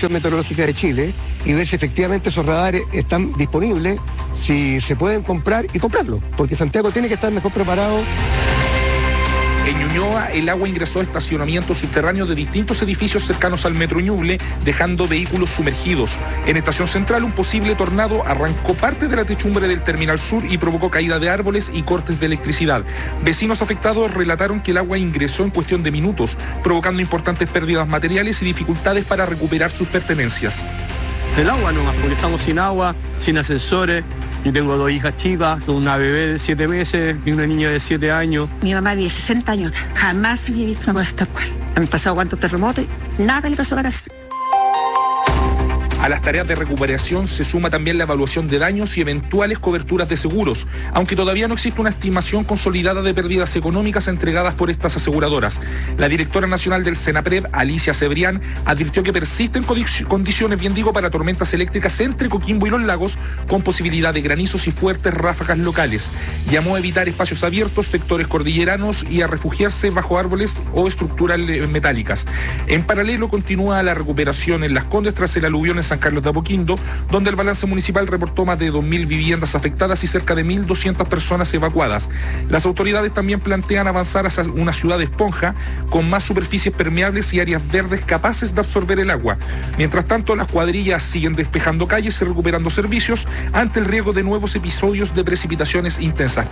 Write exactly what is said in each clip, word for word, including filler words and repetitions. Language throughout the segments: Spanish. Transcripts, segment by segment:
Administración Meteorológica de Chile y ver si efectivamente esos radares están disponibles, si se pueden comprar y comprarlos, porque Santiago tiene que estar mejor preparado. En Ñuñoa, el agua ingresó a estacionamientos subterráneos de distintos edificios cercanos al Metro Ñuble, dejando vehículos sumergidos. En Estación Central, un posible tornado arrancó parte de la techumbre del Terminal Sur y provocó caída de árboles y cortes de electricidad. Vecinos afectados relataron que el agua ingresó en cuestión de minutos, provocando importantes pérdidas materiales y dificultades para recuperar sus pertenencias. El agua nomás, porque estamos sin agua, sin ascensores. Yo tengo dos hijas chicas, una bebé de siete meses y una niña de siete años. Mi mamá vive sesenta años, jamás había visto una cosa tal cual. Han pasado cuántos terremotos y nada le pasó a la casa. A las tareas de recuperación se suma también la evaluación de daños y eventuales coberturas de seguros, aunque todavía no existe una estimación consolidada de pérdidas económicas entregadas por estas aseguradoras. La directora nacional del Senapred, Alicia Cebrián, advirtió que persisten condiciones, bien digo, para tormentas eléctricas entre Coquimbo y Los Lagos, con posibilidad de granizos y fuertes ráfagas locales. Llamó a evitar espacios abiertos, sectores cordilleranos y a refugiarse bajo árboles o estructuras metálicas. En paralelo, continúa la recuperación en Las Condes tras el aluvión en San Carlos de Apoquindo, donde el balance municipal reportó más de dos mil viviendas afectadas y cerca de mil doscientas personas evacuadas. Las autoridades también plantean avanzar hacia una ciudad de esponja con más superficies permeables y áreas verdes capaces de absorber el agua. Mientras tanto, las cuadrillas siguen despejando calles y recuperando servicios ante el riesgo de nuevos episodios de precipitaciones intensas.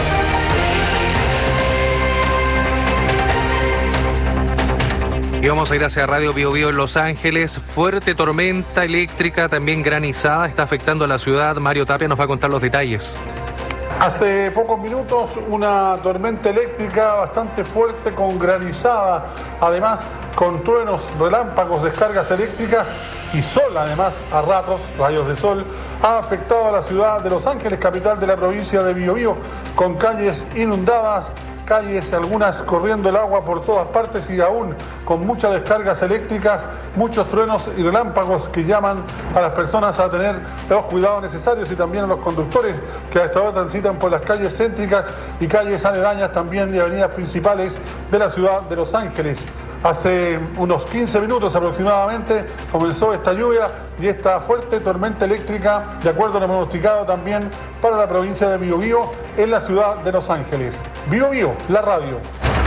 Y vamos a ir hacia Radio Bio Bio en Los Ángeles. Fuerte tormenta eléctrica, también granizada, está afectando a la ciudad. Mario Tapia nos va a contar los detalles. Hace pocos minutos una tormenta eléctrica bastante fuerte con granizada, además con truenos, relámpagos, descargas eléctricas y sol, además a ratos, rayos de sol, ha afectado a la ciudad de Los Ángeles, capital de la provincia de Biobío, con calles inundadas, calles, algunas corriendo el agua por todas partes y aún con muchas descargas eléctricas, muchos truenos y relámpagos que llaman a las personas a tener los cuidados necesarios y también a los conductores que a esta hora transitan por las calles céntricas y calles aledañas también de avenidas principales de la ciudad de Los Ángeles. Hace unos quince minutos aproximadamente comenzó esta lluvia y esta fuerte tormenta eléctrica, de acuerdo a lo pronosticado también para la provincia de Biobío, en la ciudad de Los Ángeles. Biobío, la radio.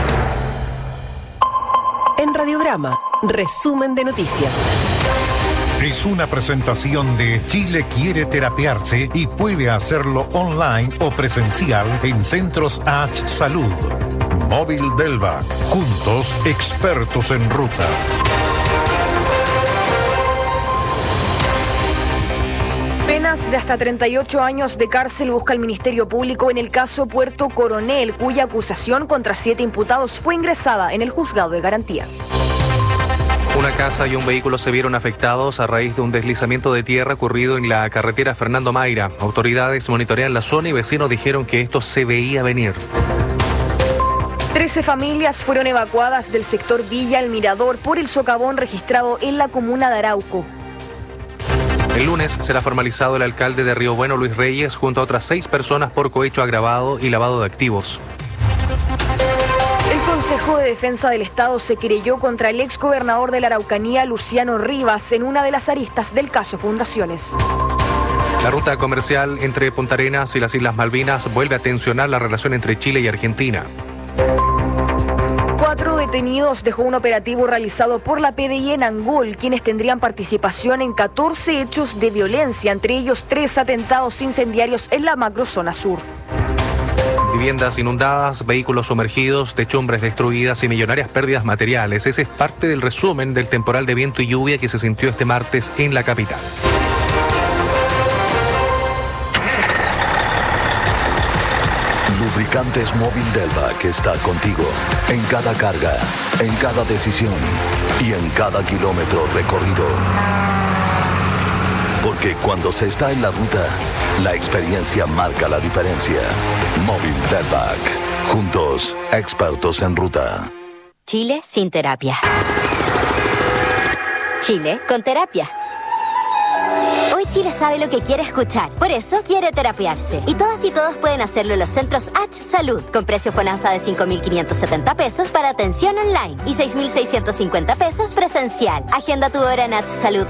En Radiograma, resumen de noticias. Es una presentación de Chile quiere terapiarse y puede hacerlo online o presencial en Centros H Salud. Móvil Delvac, juntos expertos en ruta. Penas de hasta treinta y ocho años de cárcel busca el Ministerio Público en el caso Puerto Coronel, cuya acusación contra siete imputados fue ingresada en el juzgado de garantía. Una casa y un vehículo se vieron afectados a raíz de un deslizamiento de tierra ocurrido en la carretera Fernando Mayra. Autoridades monitorean la zona y vecinos dijeron que esto se veía venir. Trece familias fueron evacuadas del sector Villa El Mirador por el socavón registrado en la comuna de Arauco. El lunes será formalizado el alcalde de Río Bueno, Luis Reyes, junto a otras seis personas por cohecho agravado y lavado de activos. El Consejo de Defensa del Estado se querelló contra el exgobernador de la Araucanía, Luciano Rivas, en una de las aristas del caso Fundaciones. La ruta comercial entre Punta Arenas y las Islas Malvinas vuelve a tensionar la relación entre Chile y Argentina. Cuatro detenidos dejó un operativo realizado por la P D I en Angol, quienes tendrían participación en catorce hechos de violencia, entre ellos tres atentados incendiarios en la macrozona sur. Viviendas inundadas, vehículos sumergidos, techumbres destruidas y millonarias pérdidas materiales. Ese es parte del resumen del temporal de viento y lluvia que se sintió este martes en la capital. Lubricantes Móvil Delvac está contigo en cada carga, en cada decisión y en cada kilómetro recorrido. Porque cuando se está en la ruta, la experiencia marca la diferencia. Móvil Delvac. Juntos, expertos en ruta. Chile sin terapia. Chile con terapia. Hoy Chile sabe lo que quiere escuchar, por eso quiere terapiarse. Y todas y todos pueden hacerlo en los centros H Salud, con precio FONASA de cinco mil quinientos setenta pesos para atención online y seis mil seiscientos cincuenta pesos presencial. Agenda tu hora en H Salud.